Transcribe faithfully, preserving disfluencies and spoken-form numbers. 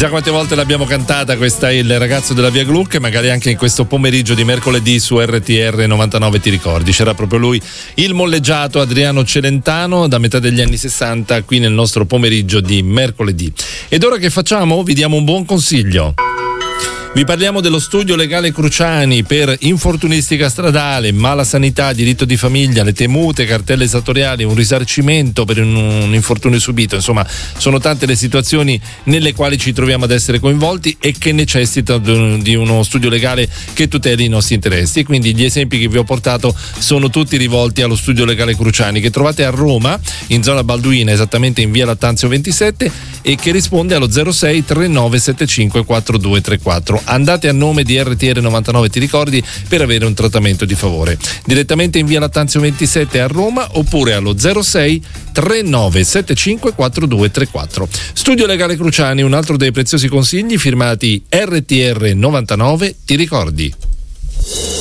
Chissà quante volte l'abbiamo cantata, questa è Il ragazzo della via Gluck, e magari anche in questo pomeriggio di mercoledì su R T R novantanove ti ricordi. C'era proprio lui, il molleggiato Adriano Celentano, da metà degli anni sessanta, qui nel nostro pomeriggio di mercoledì. Ed ora che facciamo? Vi diamo un buon consiglio. Vi parliamo dello studio legale Cruciani per infortunistica stradale, mala sanità, diritto di famiglia, le temute cartelle esattoriali, un risarcimento per un, un infortunio subito. Insomma, sono tante le situazioni nelle quali ci troviamo ad essere coinvolti e che necessitano di uno studio legale che tuteli i nostri interessi. E quindi gli esempi che vi ho portato sono tutti rivolti allo studio legale Cruciani, che trovate a Roma, in zona Balduina, esattamente in via Lattanzio ventisette, e che risponde allo zero sei trentanove settantacinque quarantadue trentaquattro. Andate a nome di R T R novantanove ti ricordi per avere un trattamento di favore direttamente in via Lattanzio ventisette a Roma, oppure allo zero sei trentanove settantacinque quarantadue trentaquattro. Studio legale Cruciani, un altro dei preziosi consigli firmati R T R novantanove ti ricordi.